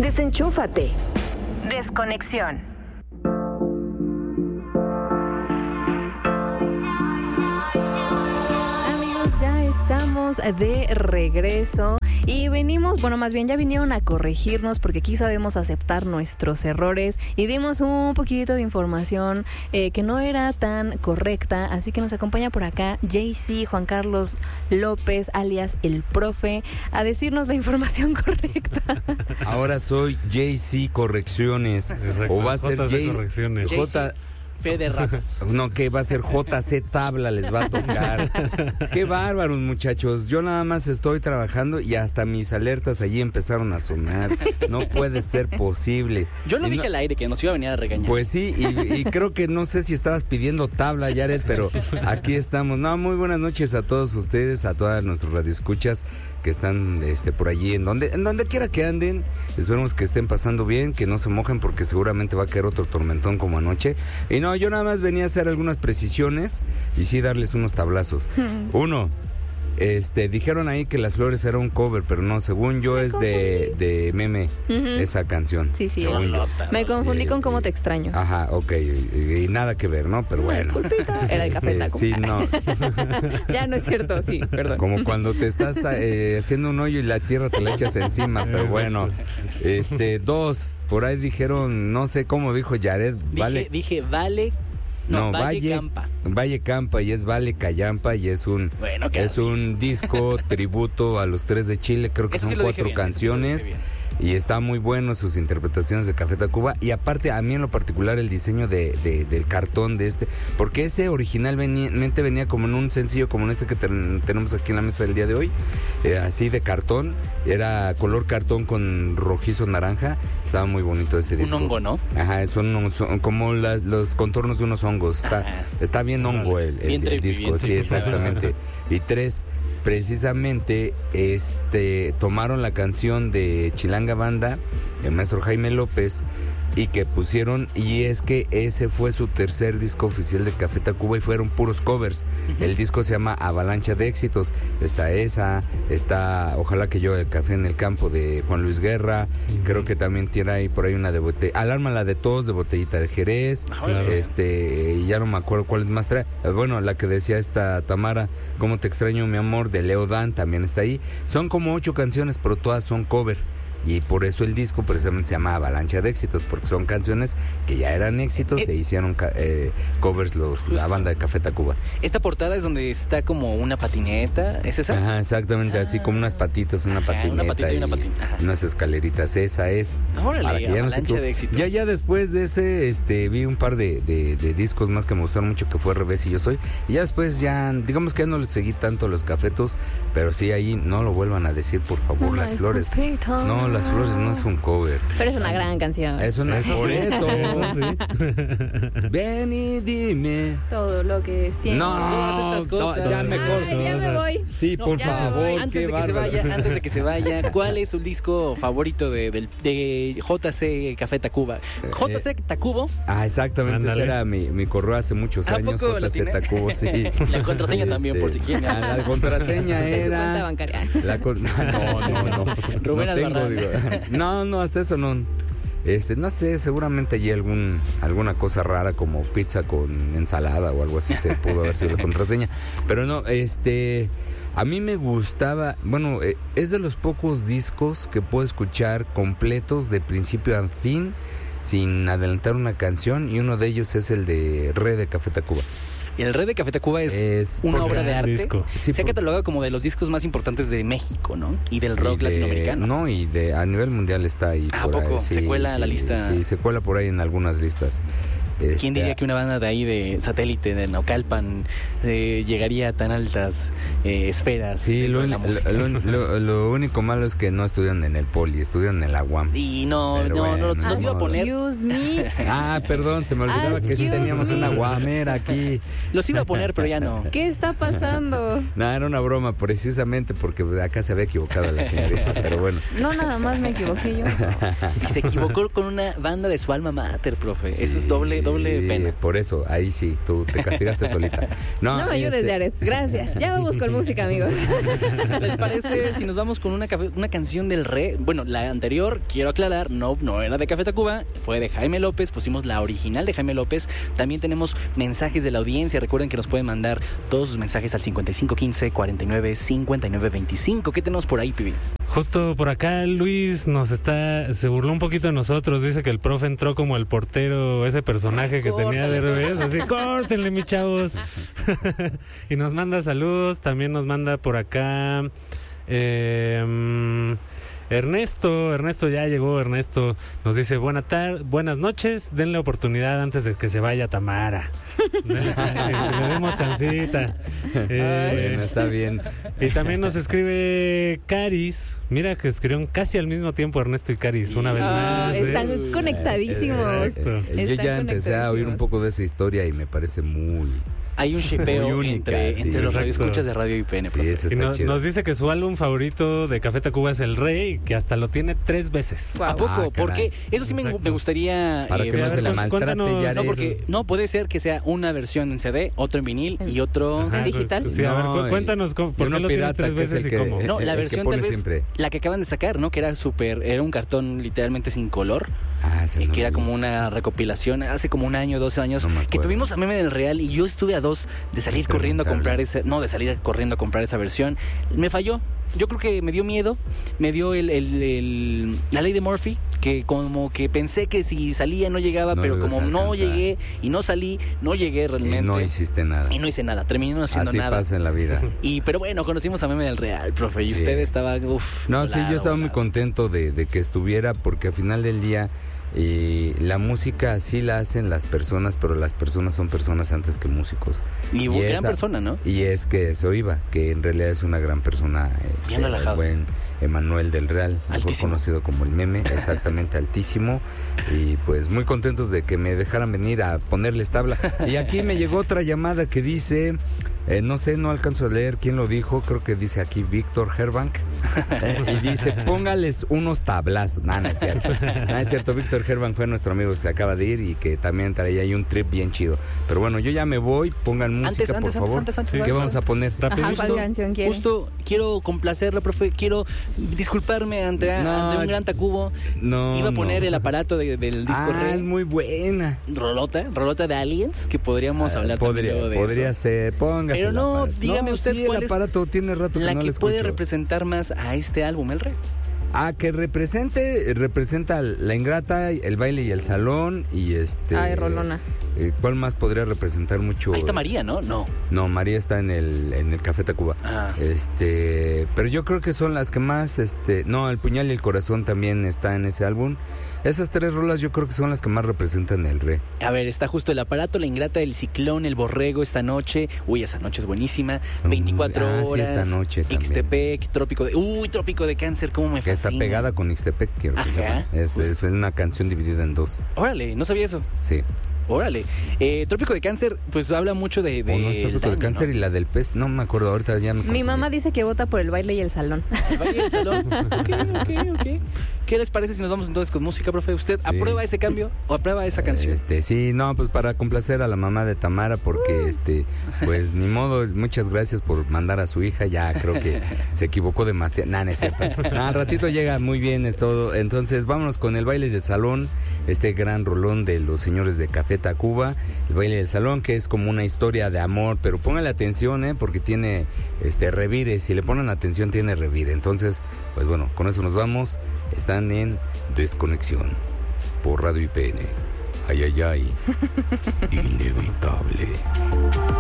Desenchúfate. Desconexión. Estamos de regreso y venimos, bueno, más bien ya vinieron a corregirnos porque aquí sabemos aceptar nuestros errores y dimos un poquito de información que no era tan correcta, así que nos acompaña por acá JC Juan Carlos López, alias El Profe, a decirnos la información correcta. Ahora soy JC Correcciones. Exacto, o va a ser Correcciones. J... Fe de ratas. No, que va a ser JC Tabla, les va a tocar. Qué bárbaros, muchachos. Yo nada más estoy trabajando y hasta mis alertas allí empezaron a sonar. No puede ser posible. Yo lo dije al aire que nos iba a venir a regañar. Pues sí, y creo que no sé si estabas pidiendo tabla, Jared, pero aquí estamos. No, muy buenas noches a todos ustedes, a todas nuestros radioescuchas que están por allí, en donde quiera que anden. Esperemos que estén pasando bien, que no se mojen porque seguramente va a caer otro tormentón como anoche. Y no, yo nada más venía a hacer algunas precisiones y sí darles unos tablazos. Uno, dijeron ahí que Las Flores era un cover, pero no, según yo es de Meme, esa canción. Sí, me confundí con Cómo Te Extraño. Ajá, ok, y nada que ver, ¿no? Pero bueno. Disculpita, era de Café Tacuba. Sí, no. Ya no es cierto, sí, perdón. Como cuando te estás haciendo un hoyo y la tierra te la echas encima, pero bueno. Dos, por ahí dijeron, no sé cómo dijo Jared, Dije Vale. No, Valle Campa y es Vale Callampa y es un disco tributo a los Tres de Chile, creo que eso son sí 4 canciones y está muy bueno sus interpretaciones de Café Tacuba y aparte a mí en lo particular el diseño del cartón de porque ese originalmente venía como en un sencillo como en que tenemos aquí en la mesa del día de hoy, así de cartón, era color cartón con rojizo naranja, estaba muy bonito ese disco. Un hongo, ¿no? Ajá, son como los contornos de unos hongos, está bien hongo el disco, sí, exactamente. Y 3, precisamente tomaron la canción de Chilanga Banda, el maestro Jaime López, y que pusieron, y es que ese fue su tercer disco oficial de Café Tacuba y fueron puros covers. El disco se llama Avalancha de Éxitos. Está Ojalá que yo el café en el campo de Juan Luis Guerra. Creo que también tiene ahí por ahí una de Alarma la de Todos, de Botellita de Jerez. Claro. Ya no me acuerdo cuál es más trae. Bueno, la que decía esta Tamara, Cómo te extraño mi amor, de Leo Dan, también está ahí. Son como 8 canciones, pero todas son cover. Y por eso el disco precisamente se llama Avalancha de Éxitos, porque son canciones que ya eran éxitos e hicieron covers la banda de Café Tacuba. Esta portada es donde está como una patineta, ¿es esa? Ajá, exactamente, así como unas patitas, una patineta y unas escaleritas, esa es. Órale, para que ya no se Avalancha de Éxitos. Ya después de ese, vi un par de discos más que me gustaron mucho, que fue Revés y Yo Soy, y ya después digamos que ya no les seguí tanto los cafetos, pero sí ahí no lo vuelvan a decir, por favor, Las Flores. No, Las Flores no es un cover. Pero es una gran canción. Es una, por eso. Sí. Ven y dime. Todo lo que siento. No, todas estas cosas. ya mejor. Ya me voy. Sí, por favor. Antes de que se vaya, ¿cuál es su disco favorito de JC Café Tacuba? JC Tacubo. Exactamente, Ándale. ese era mi correo hace muchos años. poco JC la tiene? Tacubo, sí. La contraseña también, por si quieren. La contraseña De su cuenta era. bancaria. No. Rubén No tengo, Albarrán. No, hasta eso no. No sé, seguramente allí alguna cosa rara como pizza con ensalada o algo así se pudo haber sido la contraseña. Pero no, a mí me gustaba, bueno, es de los pocos discos que puedo escuchar completos de principio a fin sin adelantar una canción, y uno de ellos es el de Re de Café Tacuba. El Rey de Café Tacuba es una obra de arte. Disco. Sí, se ha catalogado como de los discos más importantes de México, ¿no? Y del rock latinoamericano. No, y a nivel mundial está ahí. ¿A por poco? ahí, ¿Se cuela la lista? Sí, se cuela por ahí en algunas listas. ¿Quién diría que una banda de ahí de Satélite, de Naucalpan, llegaría a tan altas esferas? Sí, dentro de la música? lo único malo es que no estudian en el Poli, estudian en la UAM. Y no, los iba a poner. Excuse me. Perdón, se me olvidaba que sí teníamos una guamera aquí. Los iba a poner, pero ya no. ¿Qué está pasando? No, era una broma, precisamente porque acá se había equivocado la señorita, pero bueno. No, nada más me equivoqué yo. Y se equivocó con una banda de su alma mater, profe. Sí. Eso es doble doble pena. Por eso, ahí sí, tú te castigaste solita. No me ayudes, Jared. Gracias. Ya vamos con música, amigos. ¿Les parece si nos vamos con una canción del Re? Bueno, la anterior, quiero aclarar, no era de Café Tacuba, fue de Jaime López, pusimos la original de Jaime López. También tenemos mensajes de la audiencia. Recuerden que nos pueden mandar todos sus mensajes al 5515-495925. ¿Qué tenemos por ahí, Pibi? Justo por acá Luis se burló un poquito de nosotros. Dice que el profe entró como el portero, ese personaje que tenía de revés. Así, córtenle, mis chavos. Y nos manda saludos. También nos manda por acá Ernesto, ya llegó Ernesto. Nos dice, buenas noches, denle oportunidad antes de que se vaya Tamara. Le demos chancita. Bueno, está bien. Y también nos escribe Caris. Mira que escribieron casi al mismo tiempo Ernesto y Caris, una vez más. Están conectadísimos. Yo ya empecé a oír un poco de esa historia y me parece muy... Hay un shipeo entre los radioescuchas de Radio IPN. Sí, eso está chido. Nos dice que su álbum favorito de Café Tacuba es El Rey, que hasta lo tiene 3 veces. ¿A poco? Porque eso sí me gustaría... Para que no se le maltrate, ya no, puede ser que sea una versión en CD, otro en vinil y otro en digital. Sí, a ver, cuéntanos por qué lo tiene 3 veces y cómo. No, la versión tal vez, siempre. La que acaban de sacar, ¿no? Que era era un cartón literalmente sin color. Que era como una recopilación hace como 1 año, 12 años, que tuvimos a Meme del Real y yo estuve a 2 de salir corriendo a comprar esa versión. Me falló. Yo creo que me dio miedo, me dio la ley de Murphy, que como que pensé que si salía no llegaba, pero como no llegué y no salí, no llegué realmente. Y no hiciste nada. Y no hice nada, terminé no haciendo nada. Así pasa en la vida. Pero bueno, conocimos a Meme del Real, profe, y usted estaba, No, sí, yo estaba muy contento de que estuviera, porque al final del día... Y la música sí la hacen las personas, pero las personas son personas antes que músicos. Y gran persona, ¿no? Y es que se oiga, que en realidad es una gran persona. Bien relajado. El buen Emanuel del Real, mejor conocido como el Meme, exactamente, altísimo. Y pues muy contentos de que me dejaran venir a ponerles tabla. Y aquí me llegó otra llamada que dice... no sé, no alcanzo a leer quién lo dijo, creo que dice aquí Víctor Herbank, y dice, póngales unos tablazos. No es cierto. No es cierto, Víctor Herbank fue nuestro amigo que se acaba de ir y que también traía ahí un trip bien chido. Pero bueno, yo ya me voy, pongan música, por favor. Antes, ¿Qué vamos a poner? ¿Cuál canción quiere? Justo quiero complacerlo, profe, quiero disculparme ante un gran Tacubo. Iba a poner el aparato del disco Rey. Es muy buena. Rolota de Aliens, que podríamos hablar también de eso. Podría ser, póngase. Pero no, dígame usted cuál es aparato tiene rato que la no que le puede escucho. representar más a este álbum, El Rey. Que representa La Ingrata, El Baile y el Salón y Ay, rolona. ¿Cuál más podría representar mucho? Ahí está María, ¿no? No, María está en el Café Tacuba. Pero yo creo que son las que más, El Puñal y el Corazón también está en ese álbum. Esas 3 rolas yo creo que son las que más representan El Rey. A ver, está justo El Aparato, La Ingrata, El Ciclón, El Borrego, Esta Noche. Uy, esa noche es buenísima. 24 horas. Sí, Esta Noche también. Ixtepec, Trópico de Cáncer, cómo me fascina. Que está pegada con Ixtepec, quiero que sepan. Es una canción dividida en 2. Órale, no sabía eso. Sí. Órale. Trópico de Cáncer, pues habla mucho de no es Trópico de Cáncer, ¿no? Y la del pez, no me acuerdo, ahorita ya me confundí. Mi mamá dice que vota por El Baile y el Salón. El Baile y el Salón. Ok. ¿Qué les parece si nos vamos entonces con música, profe? ¿Usted aprueba ese cambio o aprueba esa canción? Sí, no, pues para complacer a la mamá de Tamara, porque pues ni modo, muchas gracias por mandar a su hija, ya creo que se equivocó demasiado. No es cierto. Al ratito llega muy bien todo. Entonces, vámonos con El Baile del Salón, este gran rolón de los señores de Café Tacuba, El Baile del Salón, que es como una historia de amor, pero pónganle atención, porque tiene revire, si le ponen atención tiene revire. Entonces, pues bueno, con eso nos vamos. Están en Desconexión por Radio IPN. Ay, inevitable.